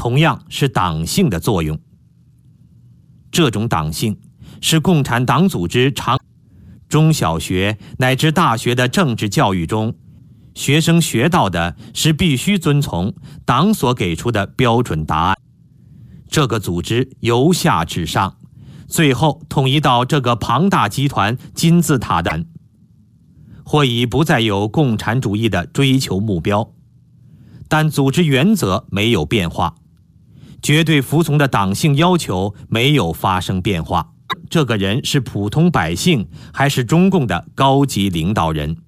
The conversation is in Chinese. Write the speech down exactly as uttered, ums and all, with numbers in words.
同样是党性的作用。这种党性是共产党组织长中小学乃至大学的政治教育中，学生学到的是必须遵从党所给出的标准答案。这个组织由下至上，最后统一到这个庞大集团金字塔的，或已不再有共产主义的追求目标，但组织原则没有变化，绝对服从的党性要求没有发生变化。这个人是普通百姓还是中共的高级领导人？